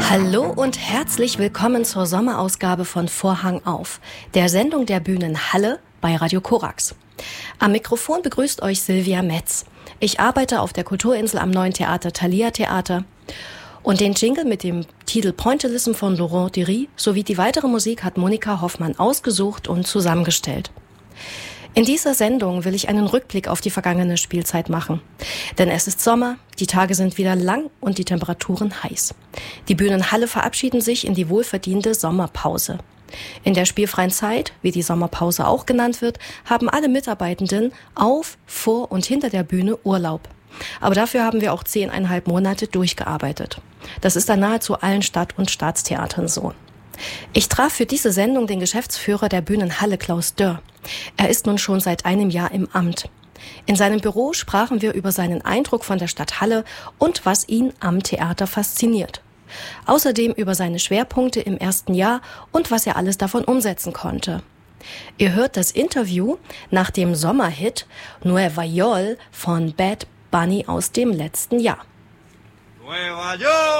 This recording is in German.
Hallo und herzlich willkommen zur Sommerausgabe von Vorhang auf, der Sendung der Bühnen Halle bei Radio Korax. Am Mikrofon begrüßt euch Silvia Metz. Ich arbeite auf der Kulturinsel am Neuen Theater Thalia Theater. Und den Jingle mit dem Titel Pointillism von Laurent Dury sowie die weitere Musik hat Monika Hoffmann ausgesucht und zusammengestellt. In dieser Sendung will ich einen Rückblick auf die vergangene Spielzeit machen. Denn es ist Sommer, die Tage sind wieder lang und die Temperaturen heiß. Die Bühnen Halle verabschieden sich in die wohlverdiente Sommerpause. In der spielfreien Zeit, wie die Sommerpause auch genannt wird, haben alle Mitarbeitenden auf, vor und hinter der Bühne Urlaub. Aber dafür haben wir auch 10,5 Monate durchgearbeitet. Das ist an nahezu allen Stadt- und Staatstheatern so. Ich traf für diese Sendung den Geschäftsführer der Bühnen Halle, Klaus Dörr. Er ist nun schon seit einem Jahr im Amt. In seinem Büro sprachen wir über seinen Eindruck von der Stadt Halle und was ihn am Theater fasziniert. Außerdem über seine Schwerpunkte im ersten Jahr und was er alles davon umsetzen konnte. Ihr hört das Interview nach dem Sommerhit Nueva York von Bad Bunny aus dem letzten Jahr. Nueva York!